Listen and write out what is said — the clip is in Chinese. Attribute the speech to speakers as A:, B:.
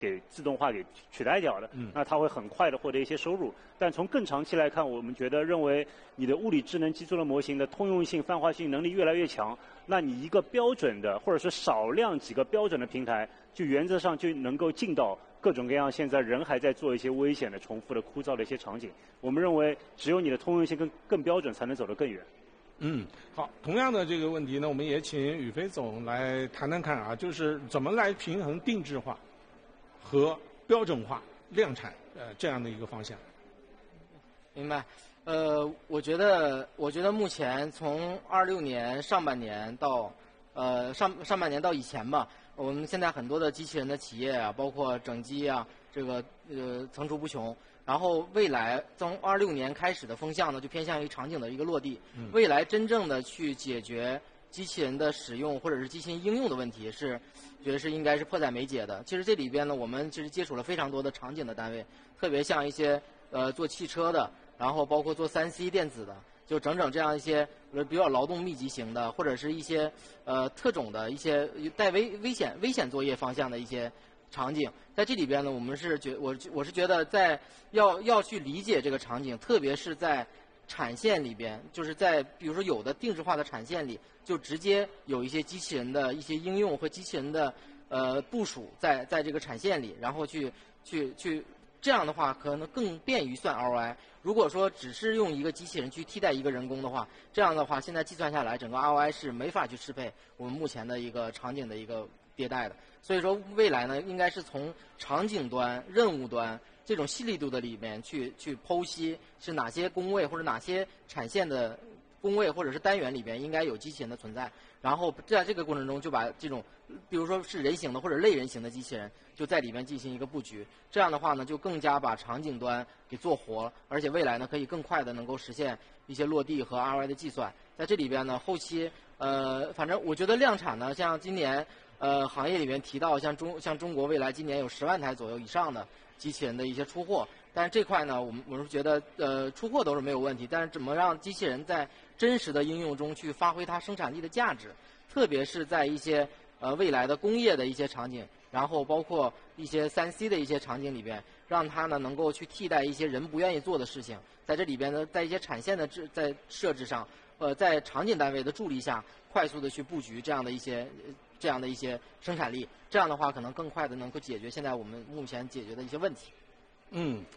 A: 给自动化给取代掉的，那它会很快的获得一些收入。但从更长期来看，我们认为你的物理智能基础的模型的通用性、泛化性能力越来越强，那你一个标准的或者是少量几个标准的平台，就原则上就能够进到各种各样现在人还在做一些危险的、重复的、枯燥的一些场景。我们认为，只有你的通用性更标准，才能走得更远。
B: 好，同样的这个问题呢，我们也请宇飞总来谈谈看啊，就是怎么来平衡定制化和标准化、量产这样的一个方向。
C: 明白。我觉得目前从26年上半年到上半年到以前吧，我们现在很多的机器人的企业啊，包括整机啊，这个层出不穷。然后未来从26年开始的风向呢，就偏向于场景的一个落地。未来真正的去解决机器人的使用或者是机器人应用的问题，觉得是应该是迫在眉睫的。其实这里边呢，我们其实接触了非常多的场景的单位，特别像一些做汽车的，然后包括做3C 电子的，就整整这样一些比较劳动密集型的，或者是一些特种的一些带危险作业方向的一些场景。在这里边呢，我是觉得要去理解这个场景，特别是在产线里边，就是在比如说有的定制化的产线里，就直接有一些机器人的一些应用和机器人的部署在这个产线里，然后去这样的话可能更便于算 ROI。如果说只是用一个机器人去替代一个人工的话，这样的话现在计算下来，整个 ROI 是没法去适配我们目前的一个场景的一个迭代的。所以说未来呢，应该是从场景端、任务端这种细腻度的里面去剖析是哪些工位或者哪些产线的工位或者是单元里边应该有机器人的存在，然后在这个过程中就把这种比如说是人形的或者类人形的机器人就在里面进行一个布局。这样的话呢，就更加把场景端给做活，而且未来呢可以更快的能够实现一些落地和 ROI 的计算。在这里边呢，后期反正我觉得量产呢，像今年行业里面提到像中国未来今年有10万台左右以上的机器人的一些出货，但是这块呢，我是觉得出货都是没有问题，但是怎么让机器人在真实的应用中去发挥它生产力的价值，特别是在一些未来的工业的一些场景，然后包括一些3C 的一些场景里边，让它呢能够去替代一些人不愿意做的事情。在这里边呢，在一些产线的在设置上，在场景单位的助力下，快速的去布局这样的一些生产力，这样的话可能更快的能够解决现在我们目前解决的一些问题。